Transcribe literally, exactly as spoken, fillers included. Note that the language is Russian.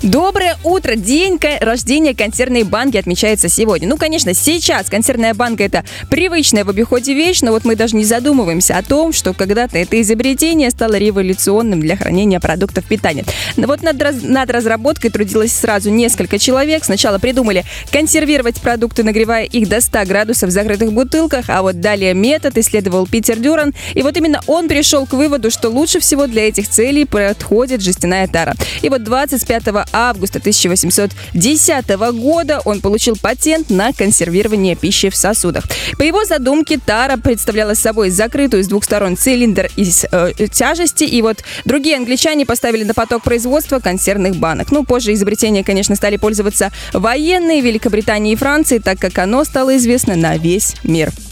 Доброе утро! День рождения консервной банки отмечается сегодня. Ну, конечно, сейчас консервная банка – это привычная в обиходе вещь, но вот мы даже не задумываемся о том, что когда-то это изобретение стало революционным для хранения продуктов питания. Но вот над, раз, над разработкой трудилось сразу несколько человек. Сначала придумали консервировать продукты, нагревая их до ста градусов в закрытых бутылках, а вот далее метод исследовал Питер Дюран. И вот именно он пришел к выводу, что лучше всего для этих целей подходит жестяная тара. И вот двадцать пятого августа тысяча восемьсот десятого года он получил патент на консервирование пищи в сосудах. По его задумке, тара представляла собой закрытую с двух сторон цилиндр из э, тяжести, и вот другие англичане поставили на поток производства консервных банок. Ну, позже изобретение, конечно, стали пользоваться военные Великобритании и Франции, так как оно стало известно на весь мир.